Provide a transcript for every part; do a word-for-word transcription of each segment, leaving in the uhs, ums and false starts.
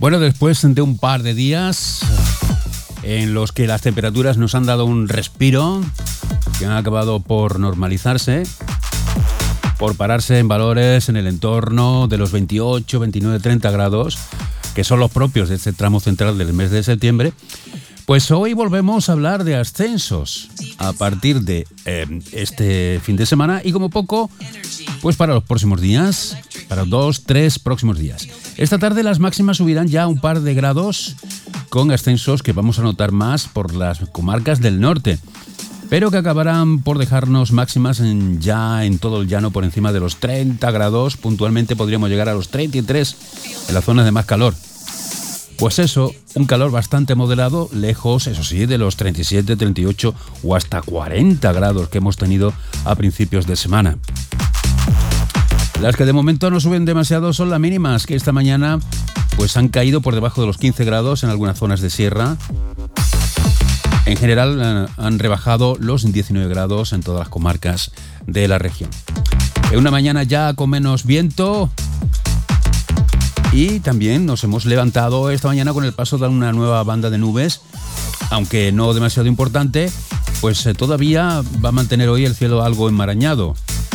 Bueno, después de un par de días en los que las temperaturas nos han dado un respiro, que han acabado por normalizarse, por pararse en valores en el entorno de los veintiocho, veintinueve, treinta grados, que son los propios de este tramo central del mes de septiembre, pues hoy volvemos a hablar de ascensos a partir de eh, este fin de semana y como poco, pues para los próximos días, para dos, tres próximos días. Esta tarde las máximas subirán ya un par de grados con ascensos que vamos a notar más por las comarcas del norte, pero que acabarán por dejarnos máximas en, ya en todo el llano por encima de los treinta grados. Puntualmente podríamos llegar a los treinta y tres en las zonas de más calor. Pues eso, un calor bastante moderado, lejos, eso sí, de los treinta y siete, treinta y ocho o hasta cuarenta grados que hemos tenido a principios de semana. Las que de momento no suben demasiado son las mínimas, que esta mañana pues han caído por debajo de los quince grados en algunas zonas de sierra. En general han rebajado los diecinueve grados en todas las comarcas de la región. En una mañana ya con menos viento. Y también nos hemos levantado esta mañana con el paso de una nueva banda de nubes, aunque no demasiado importante, pues eh, todavía va a mantener hoy el cielo algo enmarañado.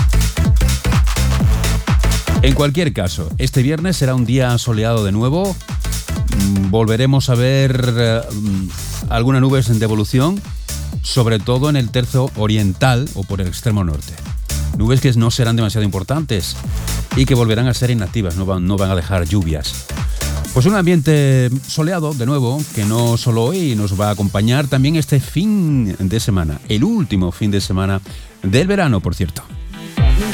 En cualquier caso, este viernes será un día soleado de nuevo. Volveremos a ver eh, algunas nubes en devolución, sobre todo en el tercio oriental o por el extremo norte. Nubes que no serán demasiado importantes y que volverán a ser inactivas, no van, no van a dejar lluvias. Pues un ambiente soleado, de nuevo, que no solo hoy nos va a acompañar también este fin de semana, el último fin de semana del verano, por cierto.